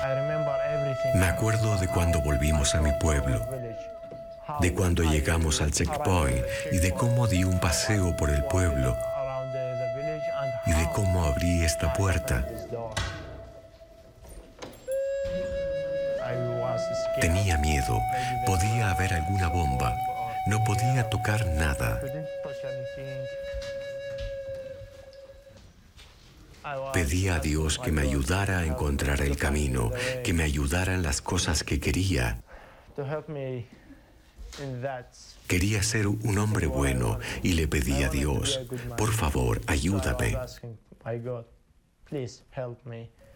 Me acuerdo de cuando volvimos a mi pueblo, de cuando llegamos al checkpoint y de cómo di un paseo por el pueblo y de cómo abrí esta puerta. Tenía miedo, podía haber alguna bomba, no podía tocar nada. Pedí a Dios que me ayudara a encontrar el camino, que me ayudara en las cosas que quería. Quería ser un hombre bueno y le pedí a Dios, por favor, ayúdame.